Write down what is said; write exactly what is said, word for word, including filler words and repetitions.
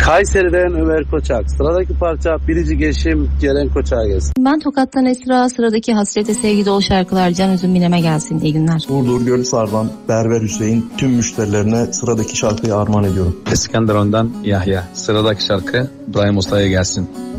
Kayseri'den Ömer Koçak. Sıradaki parça Bilici Geçim, Ceren Koçak'a gelsin. Ben Tokat'tan Esra, sıradaki Hasrete Sevgi Dolu şarkılar Can Üzüm Mineme gelsin. İyi günler. Burdur Gölhisar'dan Berber Hüseyin, tüm müşterilerine sıradaki şarkıyı armağan ediyorum. İskenderun'dan Yahya. Sıradaki şarkı İbrahim Usta'ya gelsin.